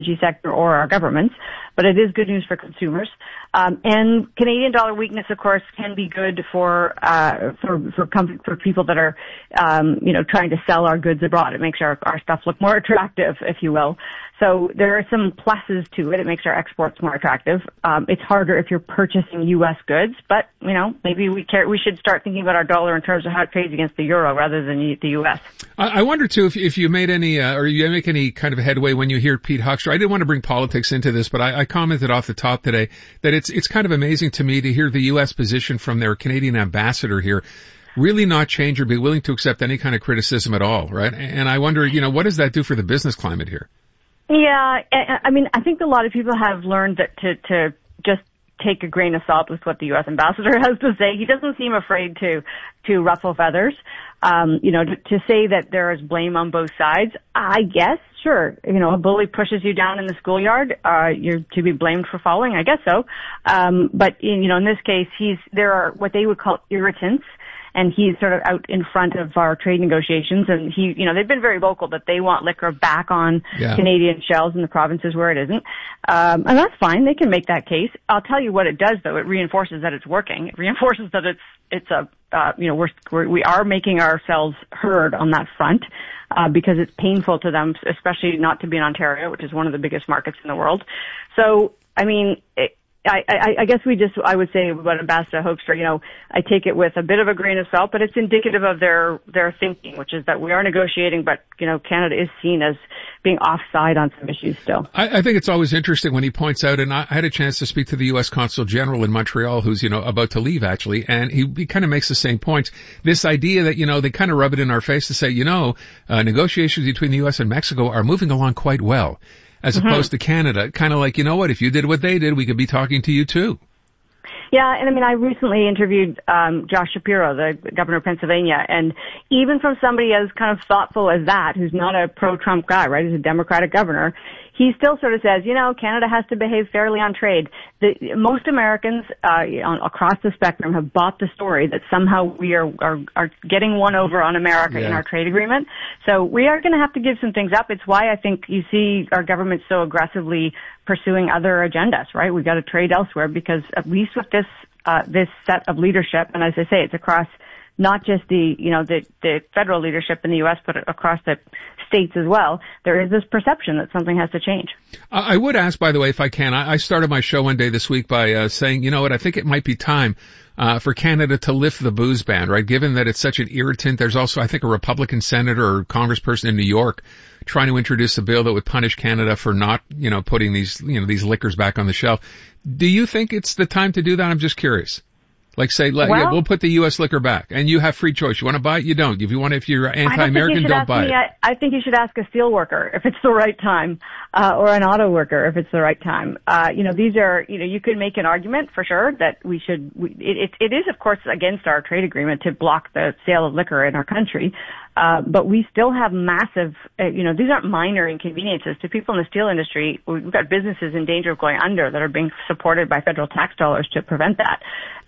energy sector or our governments, but it is good news for consumers. And Canadian dollar weakness, of course, can be good for people that are, trying to sell our goods abroad. It makes our stuff look more attractive, if you will. So there are some pluses to it. It makes our exports more attractive. It's harder if you're purchasing U.S. goods, but, maybe we should start thinking about our dollar in terms of how it trades against the euro rather than the U.S. I wonder, too, if you made any, or you make any kind of headway when you hear Pete Huckster. I didn't want to bring politics into this, but I commented off the top today that it's kind of amazing to me to hear the U.S. position from their Canadian ambassador here really not change or be willing to accept any kind of criticism at all, right? And I wonder, what does that do for the business climate here? Yeah, I mean, I think a lot of people have learned that to just take a grain of salt with what the U.S. ambassador has to say. He doesn't seem afraid to ruffle feathers. To say that there is blame on both sides, I guess, sure. A bully pushes you down in the schoolyard, you're to be blamed for falling. I guess so. But in this case, there are what they would call irritants. And he's sort of out in front of our trade negotiations, and they've been very vocal that they want liquor back on Canadian shelves in the provinces where it isn't. And that's fine. They can make that case. I'll tell you what it does, though. It reinforces that it's working. It reinforces that we are making ourselves heard on that front, because it's painful to them, especially not to be in Ontario, which is one of the biggest markets in the world. So, I mean, I guess I would say about Ambassador Hoekstra, I take it with a bit of a grain of salt, but it's indicative of their thinking, which is that we are negotiating, but, Canada is seen as being offside on some issues still. I think it's always interesting when he points out, and I had a chance to speak to the U.S. Consul General in Montreal, who's, about to leave actually, and he kind of makes the same points. This idea that, they kind of rub it in our face to say, negotiations between the U.S. and Mexico are moving along quite well. As opposed to Canada, kind of like, if you did what they did, we could be talking to you too. Yeah, and I mean, I recently interviewed Josh Shapiro, the governor of Pennsylvania, and even from somebody as kind of thoughtful as that, who's not a pro-Trump guy, right, he's a Democratic governor, he still sort of says, Canada has to behave fairly on trade. Most Americans across the spectrum have bought the story that somehow we are getting one over on America in our trade agreement. So we are going to have to give some things up. It's why I think you see our government so aggressively pursuing other agendas, right? We've got to trade elsewhere because at least with this set of leadership, and as I say, it's across not just the federal leadership in the U.S., but across the states as well, there is this perception that something has to change. I would ask, by the way, if I can, I started my show one day this week by saying, I think it might be time for Canada to lift the booze ban, right? Given that it's such an irritant. There's also, I think, a Republican senator or congressperson in New York trying to introduce a bill that would punish Canada for not, putting these liquors back on the shelf. Do you think it's the time to do that? I'm just curious. Like say, we'll put the U.S. liquor back, and you have free choice. You want to buy it, you don't. If you're anti-American, don't buy it. I think you should ask a steel worker if it's the right time, or an auto worker if it's the right time. These are, you could make an argument for sure that we should. It is, of course, against our trade agreement to block the sale of liquor in our country. But we still have massive, these aren't minor inconveniences to people in the steel industry. We've got businesses in danger of going under that are being supported by federal tax dollars to prevent that.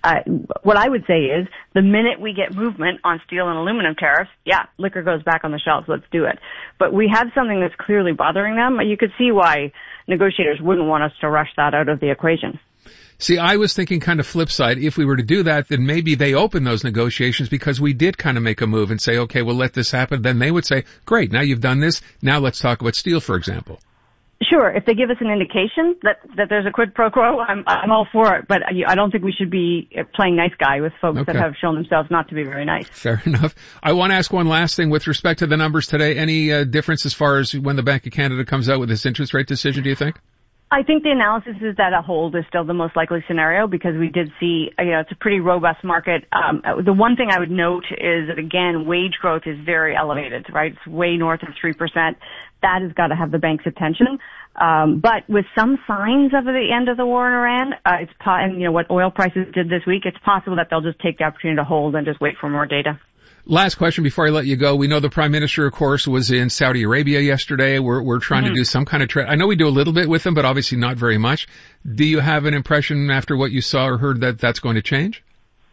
What I would say is the minute we get movement on steel and aluminum tariffs, liquor goes back on the shelves. Let's do it. But we have something that's clearly bothering them. You could see why negotiators wouldn't want us to rush that out of the equation. See, I was thinking kind of flip side. If we were to do that, then maybe they open those negotiations because we did kind of make a move and say, okay, we'll let this happen. Then they would say, great, now you've done this. Now let's talk about steel, for example. Sure. If they give us an indication that there's a quid pro quo, I'm all for it. But I don't think we should be playing nice guy with folks that have shown themselves not to be very nice. Fair enough. I want to ask one last thing with respect to the numbers today. Any difference as far as when the Bank of Canada comes out with this interest rate decision, do you think? I think the analysis is that a hold is still the most likely scenario because we did see, it's a pretty robust market. The one thing I would note is that, again, wage growth is very elevated, right? It's way north of 3%. That has got to have the bank's attention. But with some signs of the end of the war in Iran, and what oil prices did this week, it's possible that they'll just take the opportunity to hold and just wait for more data. Last question before I let you go. We know the Prime Minister, of course, was in Saudi Arabia yesterday. We're trying to do some kind of trade. I know we do a little bit with them, but obviously not very much. Do you have an impression after what you saw or heard that that's going to change?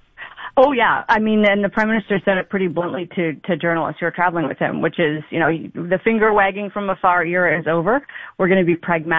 Oh, yeah. I mean, and the Prime Minister said it pretty bluntly to journalists who are traveling with him, which is, the finger wagging from afar era is over. We're going to be pragmatic.